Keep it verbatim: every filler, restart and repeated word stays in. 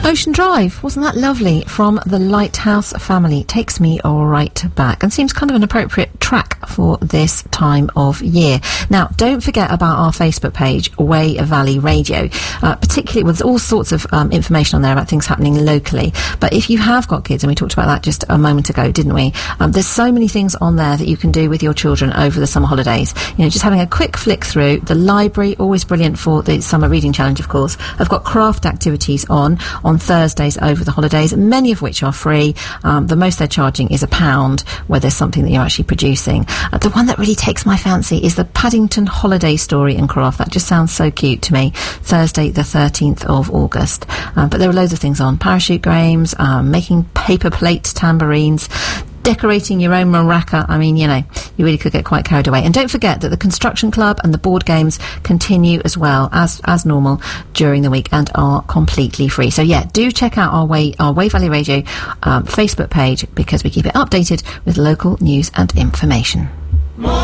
Ocean Drive, wasn't that lovely? From the Lighthouse Family. Takes me right back and seems kind of an appropriate track for this time of year. Now, don't forget about our Facebook page, Wey Valley Radio, uh, particularly with all sorts of um, information on there about things happening locally. But if you have got kids, and we talked about that just a moment ago, didn't we? Um, there's so many things on there that you can do with your children over the summer holidays. You know, just having a quick flick through. The library, always brilliant for the summer reading challenge, of course. I've got craft activities on on Thursdays over the holidays, many of which are free. Um, the most they're charging is a pound where there's something that you're actually producing. Uh, the one that really takes my fancy is the Paddington Holiday Story and Craft. That just sounds so cute to me. Thursday the thirteenth of August. Um, but there are loads of things on. Parachute games, um, making paper plate tambourines, decorating your own maraca. I mean, you know, you really could get quite carried away. And don't forget that the Construction Club and the board games continue as well as as normal during the week and are completely free. So yeah, do check out our Wey our Wey Valley Radio um, Facebook page, because we keep it updated with local news and information.